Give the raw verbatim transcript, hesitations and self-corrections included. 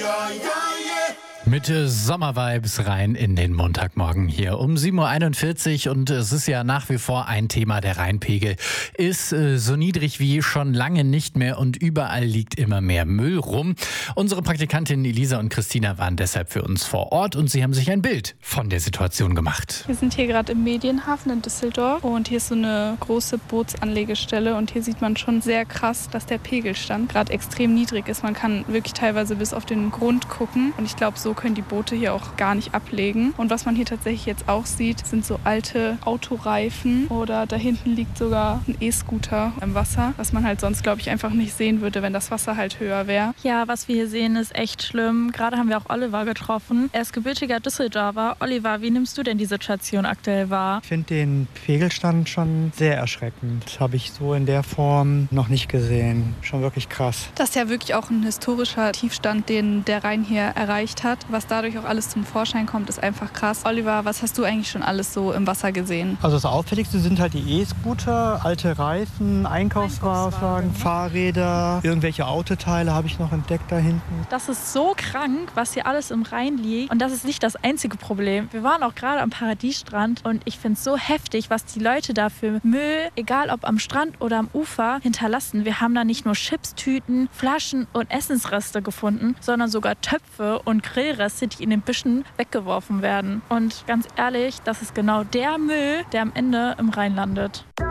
Mit äh, Sommervibes rein in den Montagmorgen hier um sieben Uhr einundvierzig und es ist ja nach wie vor ein Thema, der Rheinpegel ist äh, so niedrig wie schon lange nicht mehr und überall liegt immer mehr Müll rum. Unsere Praktikantinnen Elisa und Christina waren deshalb für uns vor Ort und sie haben sich ein Bild von der Situation gemacht. Wir sind hier gerade im Medienhafen in Düsseldorf und hier ist so eine große Bootsanlegestelle und hier sieht man schon sehr krass, dass der Pegelstand gerade extrem niedrig ist. Man kann wirklich teilweise bis auf den Grund gucken und ich glaube, so können die Boote hier auch gar nicht ablegen. Und was man hier tatsächlich jetzt auch sieht, sind so alte Autoreifen oder da hinten liegt sogar ein E-Scooter im Wasser, was man halt sonst, glaube ich, einfach nicht sehen würde, wenn das Wasser halt höher wäre. Ja, was wir hier sehen, ist echt schlimm. Gerade haben wir auch Oliver getroffen. Er ist gebürtiger Düsseldorfer. Oliver, wie nimmst du denn die Situation aktuell wahr? Ich finde den Pegelstand schon sehr erschreckend. Das habe ich so in der Form noch nicht gesehen. Schon wirklich krass. Das ist ja wirklich auch ein historischer Tiefstand, den der Rhein hier erreicht hat. Was dadurch auch alles zum Vorschein kommt, ist einfach krass. Oliver, was hast du eigentlich schon alles so im Wasser gesehen? Also das Auffälligste sind halt die E-Scooter, alte Reifen, Einkaufswagen, Fahrräder, irgendwelche Autoteile habe ich noch entdeckt da hinten. Das ist so krank, was hier alles im Rhein liegt. Und das ist nicht das einzige Problem. Wir waren auch gerade am Paradiesstrand und ich finde es so heftig, was die Leute da für Müll, egal ob am Strand oder am Ufer, hinterlassen. Wir haben da nicht nur Chipstüten, Flaschen und Essensreste gefunden, sondern sogar Töpfe und Grillreste, die in den Büschen weggeworfen werden. Und ganz ehrlich, das ist genau der Müll, der am Ende im Rhein landet.